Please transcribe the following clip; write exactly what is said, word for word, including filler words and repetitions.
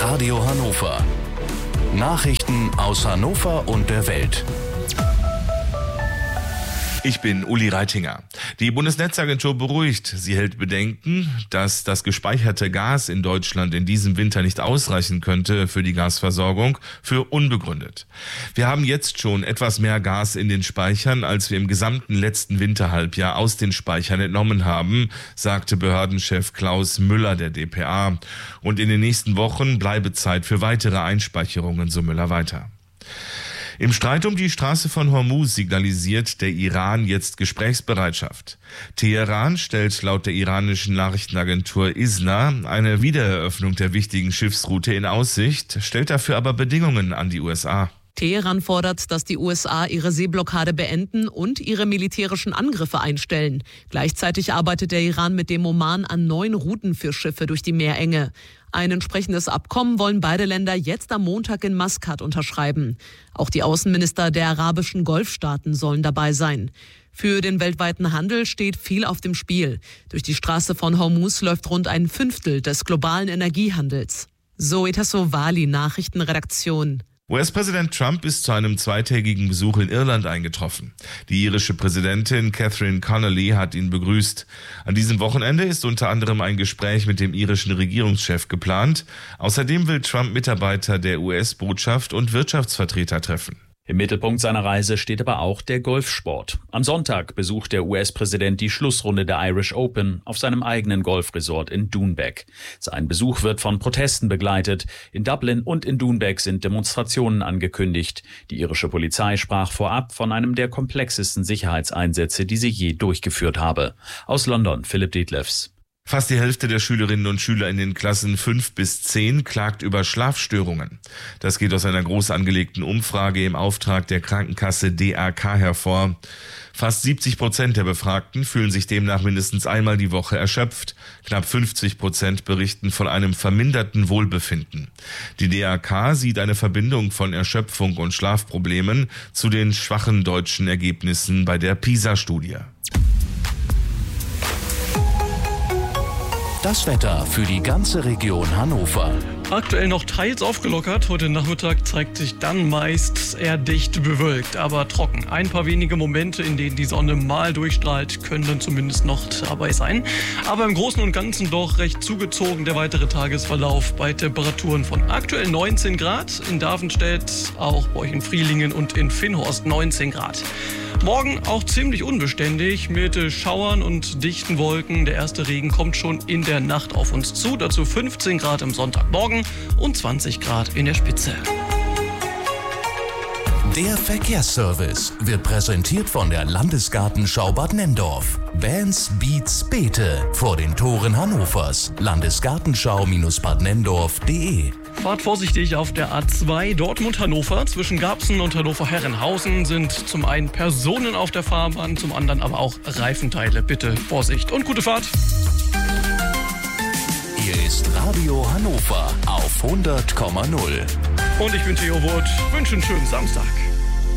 Radio Hannover. Nachrichten aus Hannover und der Welt. Ich bin Uli Reitinger. Die Bundesnetzagentur beruhigt. Sie hält Bedenken, dass das gespeicherte Gas in Deutschland in diesem Winter nicht ausreichen könnte für die Gasversorgung, für unbegründet. Wir haben jetzt schon etwas mehr Gas in den Speichern, als wir im gesamten letzten Winterhalbjahr aus den Speichern entnommen haben, sagte Behördenchef Klaus Müller der D P A. Und in den nächsten Wochen bleibe Zeit für weitere Einspeicherungen, so Müller weiter. Im Streit um die Straße von Hormuz signalisiert der Iran jetzt Gesprächsbereitschaft. Teheran stellt laut der iranischen Nachrichtenagentur I S N A eine Wiedereröffnung der wichtigen Schiffsroute in Aussicht, stellt dafür aber Bedingungen an die U S A. Teheran fordert, dass die U S A ihre Seeblockade beenden und ihre militärischen Angriffe einstellen. Gleichzeitig arbeitet der Iran mit dem Oman an neuen Routen für Schiffe durch die Meerenge. Ein entsprechendes Abkommen wollen beide Länder jetzt am Montag in Maskat unterschreiben. Auch die Außenminister der arabischen Golfstaaten sollen dabei sein. Für den weltweiten Handel steht viel auf dem Spiel. Durch die Straße von Hormuz läuft rund ein Fünftel des globalen Energiehandels. Zoe Tassovali, Nachrichtenredaktion. U S-Präsident Trump ist zu einem zweitägigen Besuch in Irland eingetroffen. Die irische Präsidentin Catherine Connolly hat ihn begrüßt. An diesem Wochenende ist unter anderem ein Gespräch mit dem irischen Regierungschef geplant. Außerdem will Trump Mitarbeiter der U S-Botschaft und Wirtschaftsvertreter treffen. Im Mittelpunkt seiner Reise steht aber auch der Golfsport. Am Sonntag besucht der U S-Präsident die Schlussrunde der Irish Open auf seinem eigenen Golfresort in Doonbeck. Sein Besuch wird von Protesten begleitet. In Dublin und in Doonbeck sind Demonstrationen angekündigt. Die irische Polizei sprach vorab von einem der komplexesten Sicherheitseinsätze, die sie je durchgeführt habe. Aus London, Philipp Detlefs. Fast die Hälfte der Schülerinnen und Schüler in den Klassen fünf bis zehn klagt über Schlafstörungen. Das geht aus einer groß angelegten Umfrage im Auftrag der Krankenkasse D R K hervor. Fast siebzig Prozent der Befragten fühlen sich demnach mindestens einmal die Woche erschöpft. Knapp fünfzig Prozent berichten von einem verminderten Wohlbefinden. Die D R K sieht eine Verbindung von Erschöpfung und Schlafproblemen zu den schwachen deutschen Ergebnissen bei der PISA-Studie. Das Wetter für die ganze Region Hannover. Aktuell noch teils aufgelockert. Heute Nachmittag zeigt sich dann meist eher dicht bewölkt, aber trocken. Ein paar wenige Momente, in denen die Sonne mal durchstrahlt, können dann zumindest noch dabei sein. Aber im Großen und Ganzen doch recht zugezogen der weitere Tagesverlauf bei Temperaturen von aktuell neunzehn Grad. In Davenstedt, auch bei euch in Frielingen und in Finnhorst neunzehn Grad. Morgen auch ziemlich unbeständig mit Schauern und dichten Wolken. Der erste Regen kommt schon in der Nacht auf uns zu. Dazu fünfzehn Grad am Sonntagmorgen und zwanzig Grad in der Spitze. Der Verkehrsservice wird präsentiert von der Landesgartenschau Bad Nenndorf. Bands, Beats, Beete vor den Toren Hannovers. Landesgartenschau Bad Nenndorf punkt de. Fahrt vorsichtig auf der A zwei Dortmund-Hannover. Zwischen Garbsen und Hannover-Herrenhausen sind zum einen Personen auf der Fahrbahn, zum anderen aber auch Reifenteile. Bitte Vorsicht und gute Fahrt. Hier ist Radio Hannover auf hundert Komma null. Und ich bin Theo Wurth. Wünsche einen schönen Samstag.